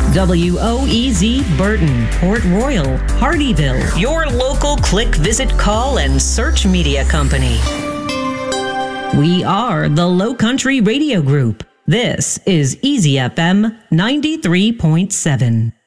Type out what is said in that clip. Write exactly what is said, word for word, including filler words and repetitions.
W O E Z Burton, Port Royal, Hardyville, your local click, visit, call, and search media company. We are the Low Country Radio Group. This is Easy F M ninety-three point seven.